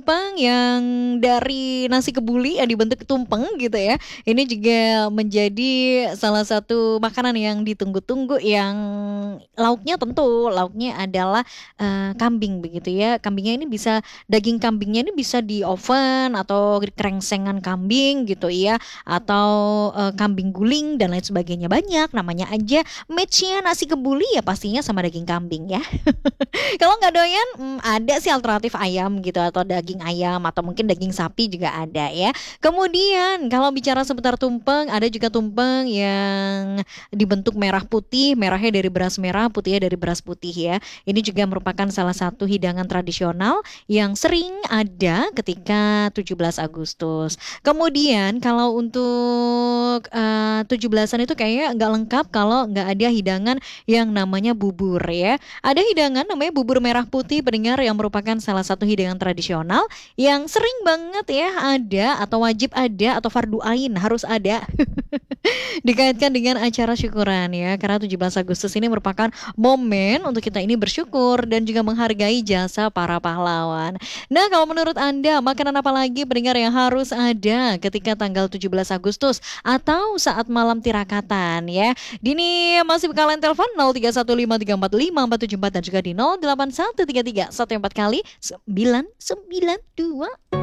tumpeng yang dari nasi kebuli yang dibentuk tumpeng gitu ya. Ini juga menjadi salah satu makanan yang ditunggu-tunggu yang lauknya adalah kambing begitu ya. Kambingnya ini bisa daging kambingnya ini bisa di oven atau kerengsengan kambing gitu ya atau kambing guling dan lain sebagainya banyak namanya aja matchnya nasi kebuli ya pastinya sama daging kambing ya. Kalau nggak doyan, ada sih alternatif ayam gitu atau daging ayam atau mungkin daging sapi juga ada ya. Kemudian kalau bicara seputar tumpeng, ada juga tumpeng yang dibentuk merah putih, merahnya dari beras merah, putihnya dari beras putih ya. Ini juga merupakan salah satu hidangan tradisional yang sering ada ketika 17 Agustus. Kemudian kalau untuk 17-an itu kayaknya nggak lengkap kalau nggak ada hidangan yang namanya bubur ya. Ada hidangan namanya bubur merah putih pendengar yang merupakan salah satu hidangan tradisional yang sering banget ya ada atau wajib ada atau fardu ain harus ada dikaitkan dengan acara syukuran ya karena 17 Agustus ini merupakan momen untuk kita ini bersyukur dan juga menghargai jasa para pahlawan. Nah, kalau menurut Anda makanan apa lagi pendengar yang harus ada ketika tanggal 17 Agustus atau saat malam tirakatan ya? Dini masih kalian telepon 0315345474 dan juga di 08133142.